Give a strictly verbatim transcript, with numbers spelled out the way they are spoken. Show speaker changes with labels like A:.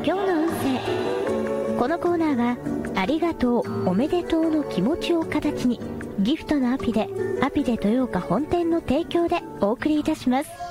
A: 今日の運勢。このコーナーはありがとう、おめでとうの気持ちを形に、ギフトのアピでアピで豊岡本店の提供でお送りいたします。